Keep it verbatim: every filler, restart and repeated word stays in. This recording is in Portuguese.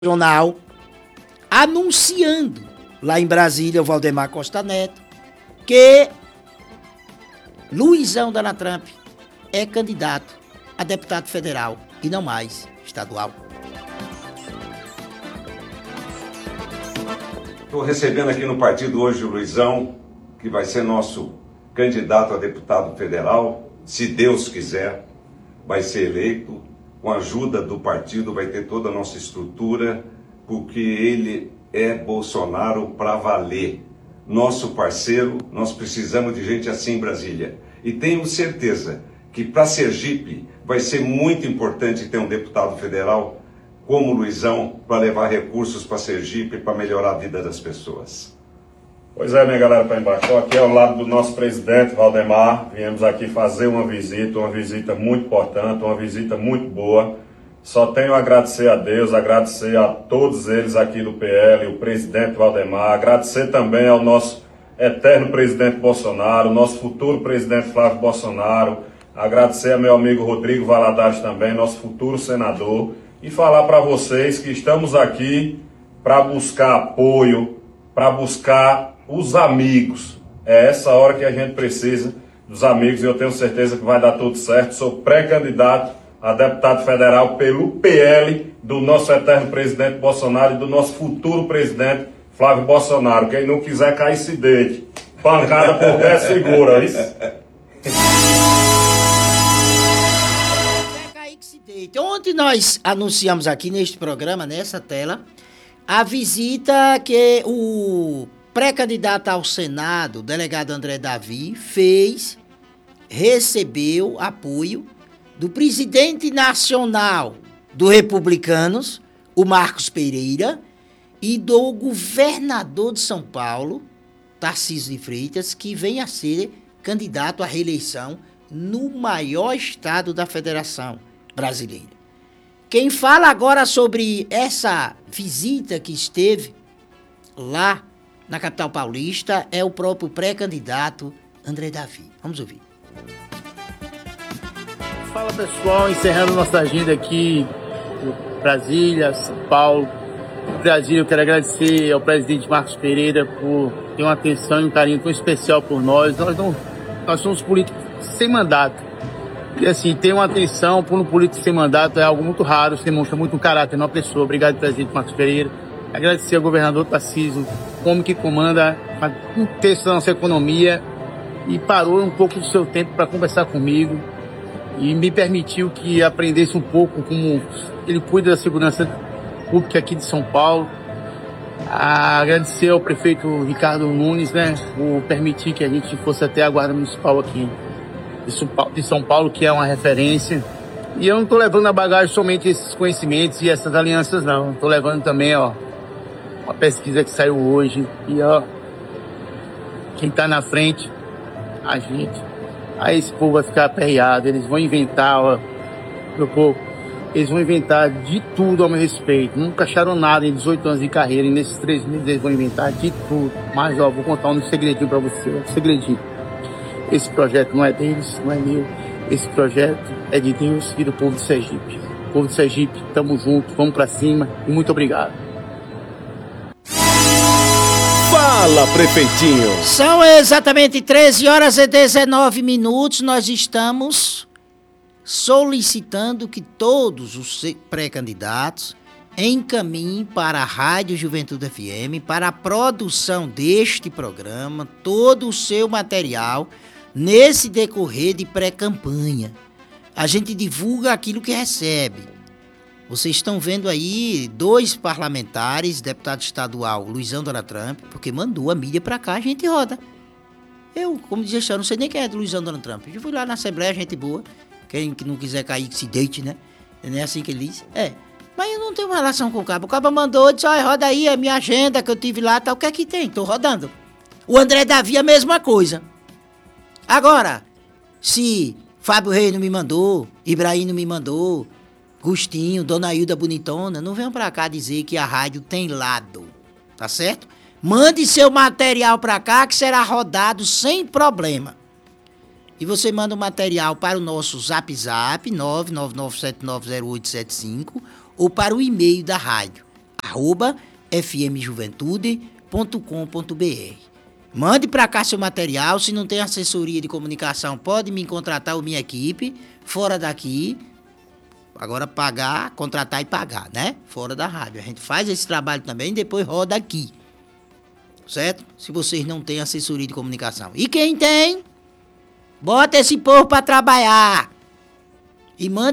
jornal anunciando lá em Brasília, o Valdemar Costa Neto, que Luizão Donald Trump é candidato a deputado federal e não mais estadual. Estou recebendo aqui no partido hoje o Luizão, que vai ser nosso candidato a deputado federal, se Deus quiser, vai ser eleito. Com a ajuda do partido, vai ter toda a nossa estrutura, porque ele é Bolsonaro para valer. Nosso parceiro, nós precisamos de gente assim em Brasília. E tenho certeza que para Sergipe vai ser muito importante ter um deputado federal como o Luizão para levar recursos para Sergipe para melhorar a vida das pessoas. Pois é, minha galera, tá embaixo. Estou aqui ao lado do nosso presidente, Valdemar. Viemos aqui fazer uma visita, uma visita muito importante, uma visita muito boa. Só tenho a agradecer a Deus, agradecer a todos eles aqui do P L, o presidente Valdemar, agradecer também ao nosso eterno presidente Bolsonaro, nosso futuro presidente Flávio Bolsonaro, agradecer a meu amigo Rodrigo Valadares também, nosso futuro senador, e falar para vocês que estamos aqui para buscar apoio, para buscar os amigos. É essa hora que a gente precisa dos amigos e eu tenho certeza que vai dar tudo certo. Sou pré-candidato a deputado federal pelo P L do nosso eterno presidente Bolsonaro e do nosso futuro presidente Flávio Bolsonaro. Quem não quiser cair, se deite. Pancada por pé segura, isso. Ontem nós anunciamos aqui neste programa, nessa tela, a visita que o pré-candidato ao Senado, o delegado André Davi, fez, recebeu apoio do presidente nacional do Republicanos, o Marcos Pereira, e do governador de São Paulo, Tarcísio de Freitas, que vem a ser candidato à reeleição no maior estado da Federação Brasileira. Quem fala agora sobre essa visita que esteve lá na capital paulista é o próprio pré-candidato André Davi. Vamos ouvir. Fala pessoal, encerrando nossa agenda aqui Brasília, São Paulo. Brasília, eu quero agradecer ao presidente Marcos Pereira por ter uma atenção e um carinho tão especial por nós. Nós, não, nós somos políticos sem mandato. E assim, ter uma atenção por um político sem mandato é algo muito raro, se demonstra muito um caráter de uma pessoa. Obrigado, presidente Marcos Pereira. Agradecer ao governador Tarcísio, como que comanda um terço da nossa economia e parou um pouco do seu tempo para conversar comigo e me permitiu que aprendesse um pouco como ele cuida da segurança pública aqui de São Paulo. Agradecer ao prefeito Ricardo Nunes, né, por permitir que a gente fosse até a Guarda Municipal aqui de São Paulo, que é uma referência. E eu não estou levando na bagagem somente esses conhecimentos e essas alianças, não. Estou levando também, ó, uma pesquisa que saiu hoje. E, ó, quem está na frente, a gente. Aí esse povo vai ficar aperreado. Eles vão inventar, ó, meu povo, eles vão inventar de tudo ao meu respeito. Nunca acharam nada em dezoito anos de carreira. E nesses três meses eles vão inventar de tudo. Mas, ó, vou contar um segredinho para você, um segredinho. Esse projeto não é deles, não é meu. Esse projeto é de Deus e do povo de Sergipe. Povo de Sergipe, tamo junto, vamos pra cima e muito obrigado. Fala, prefeitinho! São exatamente treze horas e dezenove minutos. Nós estamos solicitando que todos os pré-candidatos encaminhem para a Rádio Juventude F M, para a produção deste programa, todo o seu material nesse decorrer de pré-campanha. A gente divulga aquilo que recebe. Vocês estão vendo aí dois parlamentares, deputado estadual Luizão Donald Trump, porque mandou a mídia pra cá, a gente roda. Eu, como dizia, eu não sei nem quem é do Luizão Donald Trump. Eu fui lá na Assembleia, gente boa. Quem não quiser cair, que se deite, né? Não é assim que ele diz? É. Mas eu não tenho uma relação com o cabo. O cabo mandou, disse, olha, roda aí a minha agenda que eu tive lá, tal. O que é que tem? Tô rodando. O André Davi, a mesma coisa. Agora, se Fábio Reis não me mandou, Ibrahim não me mandou, Gustinho, Dona Hilda Bonitona, não venham pra cá dizer que a rádio tem lado, tá certo? Mande seu material pra cá que será rodado sem problema. E você manda o material para o nosso Zap Zap, nove nove nove sete nove zero oito sete cinco, ou para o e-mail da rádio, arroba f m juventude ponto com ponto b r. Mande para cá seu material. Se não tem assessoria de comunicação, pode me contratar ou minha equipe, fora daqui. Agora pagar, contratar e pagar, né? Fora da rádio. A gente faz esse trabalho também e depois roda aqui. Certo? Se vocês não têm assessoria de comunicação. E quem tem, bota esse povo para trabalhar. E manda